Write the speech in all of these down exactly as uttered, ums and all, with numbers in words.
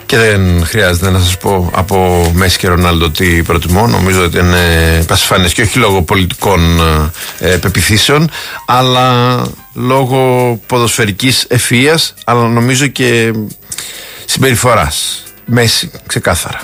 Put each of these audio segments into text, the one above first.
Και δεν χρειάζεται να σας πω από Μέση και Ρονάλντο τι προτιμώ. Νομίζω ότι είναι πασιφανές και όχι λόγω πολιτικών ε, πεποιθήσεων, αλλά λόγω ποδοσφαιρικής ευφυΐας, αλλά νομίζω και συμπεριφοράς. Μέση, ξεκάθαρα.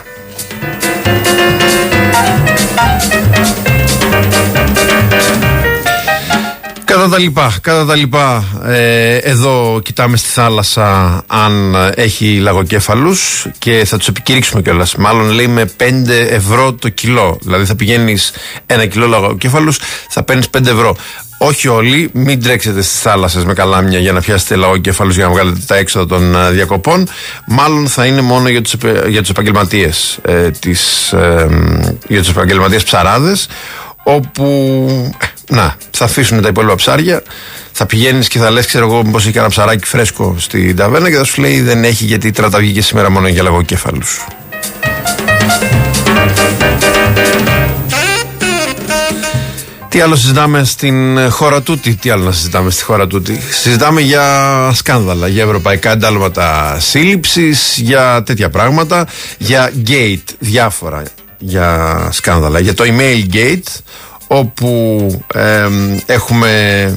Κατά τα λοιπά, κατά τα λοιπά ε, εδώ κοιτάμε στη θάλασσα αν έχει λαγοκέφαλους και θα τους επικηρύξουμε κιόλας. Μάλλον λέει με πέντε ευρώ το κιλό. Δηλαδή θα πηγαίνεις ένα κιλό λαγοκέφαλους, θα παίρνεις πέντε ευρώ. Όχι όλοι, μην τρέξετε στις θάλασσες με καλάμια για να πιάσετε λαγοκέφαλους για να βγάλετε τα έξοδα των uh, διακοπών. Μάλλον θα είναι μόνο για τους, για τους επαγγελματίες, ε, τις, ε, για τους επαγγελματίες ψαράδες, όπου να, θα αφήσουν τα υπόλοιπα ψάρια. Θα πηγαίνεις και θα λες, ξέρω εγώ, μήπως έχει κανένα ψαράκι φρέσκο στην ταβέρνα, και θα σου λέει δεν έχει, γιατί η τράτα βγήκε σήμερα μόνο για λαγοκέφαλους. Τι άλλο συζητάμε στην χώρα τούτη, τι άλλο να συζητάμε στη χώρα τούτη. Συζητάμε για σκάνδαλα, για ευρωπαϊκά εντάλματα σύλληψης, για τέτοια πράγματα, για gate, διάφορα για σκάνδαλα. Για το email gate, όπου ε, έχουμε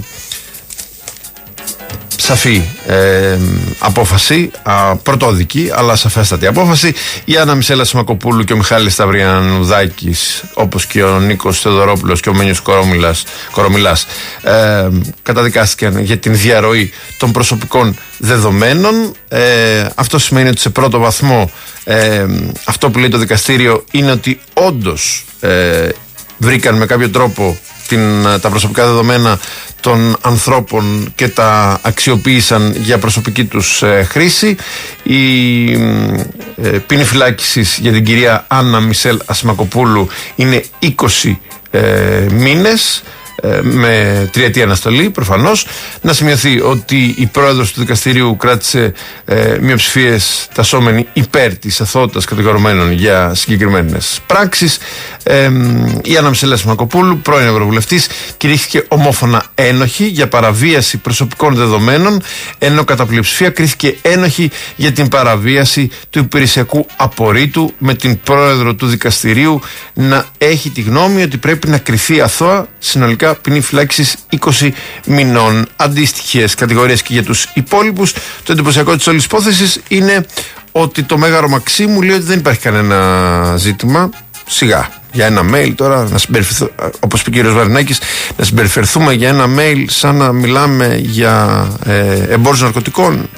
σαφή ε, απόφαση, α, πρωτόδικη αλλά σαφέστατη απόφαση. Η Άννα Μισέλα Σιμακοπούλου και ο Μιχάλης Σταυριανουδάκης, όπως και ο Νίκος Θεοδωρόπουλος και ο Μένιος Κορομιλάς, Κορομιλάς ε, καταδικάστηκαν για την διαρροή των προσωπικών δεδομένων. ε, Αυτό σημαίνει ότι σε πρώτο βαθμό ε, αυτό που λέει το δικαστήριο είναι ότι όντως ε, βρήκαν με κάποιο τρόπο την, τα προσωπικά δεδομένα των ανθρώπων και τα αξιοποίησαν για προσωπική τους ε, χρήση. Η ε, ποινή φυλάκισης για την κυρία Άννα Μισέλ Ασημακοπούλου είναι είκοσι ε, μήνες με τριετή αναστολή, προφανώς. Να σημειωθεί ότι η πρόεδρος του δικαστηρίου κράτησε ε, μειοψηφίες τασσόμενοι υπέρ της αθωότητας κατηγορουμένων για συγκεκριμένες πράξεις. Ε, η Άννα Μισέλα Σιμακοπούλου, πρώην Ευρωβουλευτής, κηρύχθηκε ομόφωνα ένοχη για παραβίαση προσωπικών δεδομένων, ενώ κατά πλειοψηφία κρίθηκε ένοχη για την παραβίαση του υπηρεσιακού απορρίτου, με την πρόεδρο του δικαστηρίου να έχει τη γνώμη ότι πρέπει να κριθεί αθώα, συνολικά ποινή φυλάκισης είκοσι μηνών. Αντίστοιχες κατηγορίες και για τους υπόλοιπους. Το εντυπωσιακό της όλης υπόθεσης είναι ότι το Μέγαρο Μαξίμου λέει ότι δεν υπάρχει κανένα ζήτημα. Σιγά, για ένα mail τώρα, να συμπεριφερθούμε, όπως είπε ο κύριος Βαρινάκης, να συμπεριφερθούμε για ένα mail σαν να μιλάμε για ε, εμπόρους ναρκωτικών.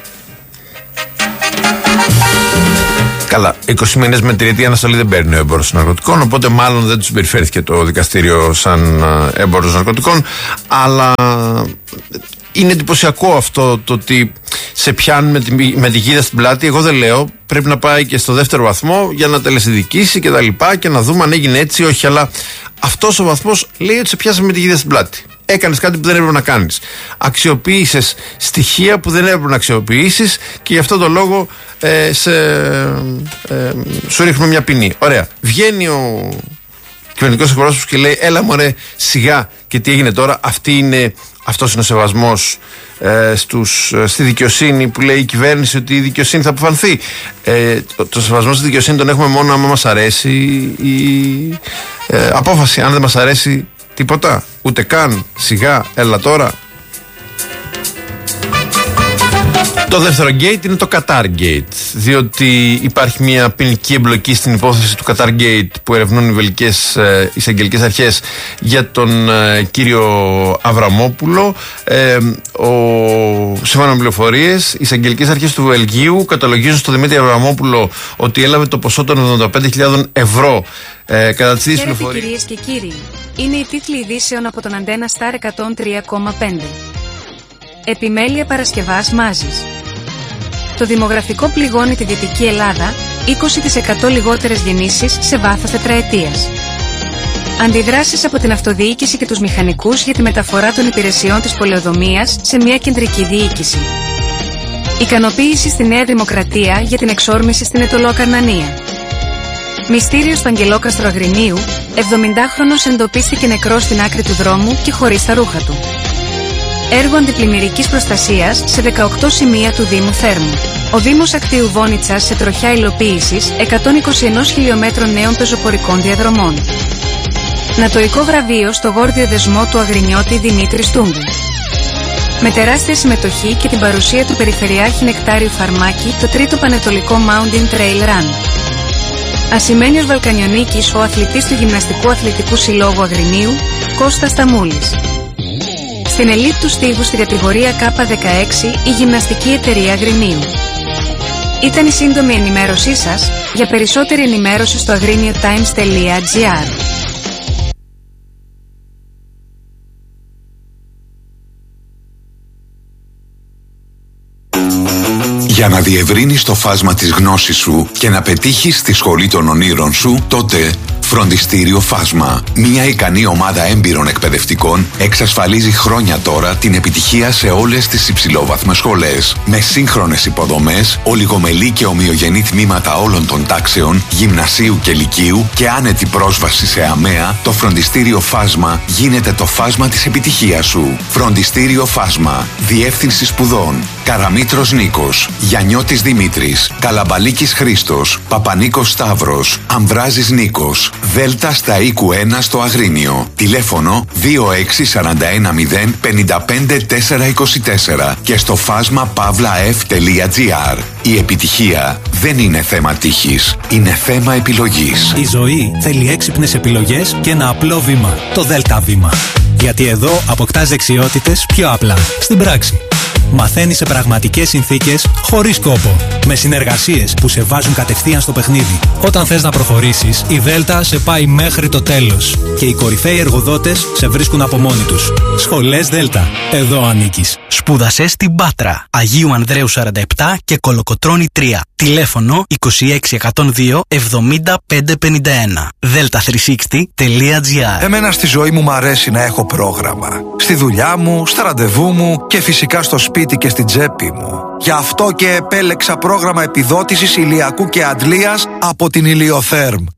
Καλά, είκοσι μήνες με τριετή αναστολή δεν παίρνει ο έμπορος ναρκωτικών, οπότε μάλλον δεν του συμπεριφέρθηκε το δικαστήριο σαν έμπορος ναρκωτικών. Αλλά είναι εντυπωσιακό αυτό το ότι σε πιάνουν με τη, με τη γίδα στην πλάτη. Εγώ δεν λέω, πρέπει να πάει και στο δεύτερο βαθμό για να τελεσυνδικήσει και τα λοιπά και να δούμε αν έγινε έτσι ή όχι. Αλλά αυτός ο βαθμός λέει ότι σε πιάσαμε με τη γίδα στην πλάτη. Έκανες κάτι που δεν έπρεπε να κάνεις. Αξιοποίησες στοιχεία που δεν έπρεπε να αξιοποιήσεις και γι' αυτό το λόγο ε, σε, ε, σου ρίχνουμε μια ποινή. Ωραία. Βγαίνει ο κυβερνητικός εκπρόσωπος και λέει έλα μωρέ σιγά, και τι έγινε τώρα. Αυτή είναι, αυτός είναι ο σεβασμός ε, στους, στη δικαιοσύνη που λέει η κυβέρνηση ότι η δικαιοσύνη θα αποφανθεί. Ε, το, το σεβασμό στη δικαιοσύνη τον έχουμε μόνο άμα μας αρέσει η ε, απόφαση. Αν δεν μας αρέσει τίποτα, ούτε καν, σιγά, έλα τώρα. Το δεύτερο gate είναι το Qatar Gate, διότι υπάρχει μια ποινική εμπλοκή στην υπόθεση του Qatar Gate που ερευνούν οι βελγικές ε, εισαγγελικές αρχές για τον ε, κύριο Αβραμόπουλο. Ε, ο, σύμφωνα με πληροφορίες, οι εισαγγελικές αρχές του Βελγίου καταλογίζουν στον Δημήτρη Αβραμόπουλο ότι έλαβε το ποσό των εβδομήντα πέντε χιλιάδες ευρώ ε, κατά τις ίδιες πληροφορίες. Κυρίες και κύριοι, είναι οι τίτλοι ειδήσεων από τον Αντένα Σταρ εκατόν τρία κόμμα πέντε. Επιμέλεια Παρασκευάς Μάζης. Το δημογραφικό πληγώνει τη Δυτική Ελλάδα, είκοσι τοις εκατό λιγότερες γεννήσεις σε βάθος τετραετίας. Αντιδράσεις από την αυτοδιοίκηση και τους μηχανικούς για τη μεταφορά των υπηρεσιών της πολεοδομίας σε μια κεντρική διοίκηση. Ικανοποίηση στη Νέα Δημοκρατία για την εξόρμηση στην Αιτωλοακαρνανία. Μυστήριο στο Αγγελόκαστρο Αγρινίου, εβδομηντάχρονος εντοπίστηκε νεκρός στην άκρη του δρόμου και χωρίς τα ρούχα του. Έργο αντιπλημμυρικής προστασίας σε δεκαοκτώ σημεία του Δήμου Θέρμου. Ο Δήμος Ακτείου Βόνιτσας σε τροχιά υλοποίησης εκατόν είκοσι ένα χιλιόμετρων νέων πεζοπορικών διαδρομών. Νατοϊκό βραβείο στο γόρδιο δεσμό του Αγρινιώτη Δημήτρη Στούγκου. Με τεράστια συμμετοχή και την παρουσία του Περιφερειάρχη Νεκτάριου Φαρμάκη, το τρίτο Πανετολικό Mountain Trail Run. Ασημένιος Βαλκανιονίκης, ο αθλητής του Γυμναστικού Αθλητικού Συλλόγου Αγρινίου, Κώστας Ταμούλης. Στην ελίτ του στίβου στη κατηγορία Κ δεκαέξι, η Γυμναστική Εταιρεία Αγρινίου. Ήταν η σύντομη ενημέρωσή σας. Για περισσότερη ενημέρωση στο agriniotimes τελεία gr. Για να διευρύνεις το φάσμα της γνώσης σου και να πετύχεις τη σχολή των ονείρων σου, τότε Φροντιστήριο Φάσμα. Μια ικανή ομάδα έμπειρων εκπαιδευτικών εξασφαλίζει χρόνια τώρα την επιτυχία σε όλες τις υψηλόβαθμες σχολές. Με σύγχρονες υποδομές, ολιγομελή και ομοιογενή τμήματα όλων των τάξεων, γυμνασίου και λυκείου και άνετη πρόσβαση σε ΑΜΕΑ, το Φροντιστήριο Φάσμα γίνεται το φάσμα της επιτυχίας σου. Φροντιστήριο Φάσμα. Διεύθυνση σπουδών: Καραμήτρος Νίκος, Γιαννιώτης Δημήτρης, Καλαμπαλίκης Χρήστος, Παπανίκος Σταύρος, Αμβράζης Νίκος. Δέλτα στα οίκου ένα στο Αγρίνιο. Τηλέφωνο δύο έξι τέσσερα ένα μηδέν πέντε πέντε τέσσερα είκοσι τέσσερα και στο φάσμα παύλα εφ τελεία τζι άρ. Η επιτυχία δεν είναι θέμα τύχης, είναι θέμα επιλογής. Η ζωή θέλει έξυπνες επιλογές και ένα απλό βήμα. Το Δέλτα Βήμα. Γιατί εδώ αποκτάς δεξιότητες πιο απλά, στην πράξη. Μαθαίνεις σε πραγματικές συνθήκες, χωρίς κόπο. Με συνεργασίες που σε βάζουν κατευθείαν στο παιχνίδι. Όταν θες να προχωρήσεις, η Δέλτα σε πάει μέχρι το τέλος. Και οι κορυφαίοι εργοδότες σε βρίσκουν από μόνοι τους. Σχολές Δέλτα. Εδώ ανήκεις. Σπούδασε στην Πάτρα, Αγίου Ανδρέου σαράντα επτά και Κολοκοτρώνη τρία. Τηλέφωνο είκοσι έξι εκατόν δύο εβδομήντα πέντε πενήντα ένα. δέλτα τριακόσια εξήντα τελεία τζι άρ. Εμένα στη ζωή μου μ' αρέσει να έχω πρόγραμμα. Στη δουλειά μου, στα ραντεβού μου και φυσικά στο σπίτι και στην τσέπη μου. Γι' αυτό και επέλεξα πρόγραμμα επιδότησης ηλιακού και αντλίας από την Ηλιοθέρμ.